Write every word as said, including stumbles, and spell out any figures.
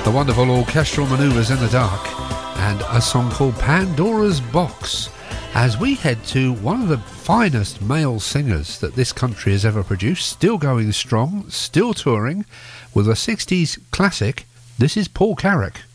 the wonderful Orchestral Manoeuvres in the Dark, and a song called Pandora's Box, as we head to one of the finest male singers that this country has ever produced, still going strong, still touring, with a sixties classic. This is Paul Carrack.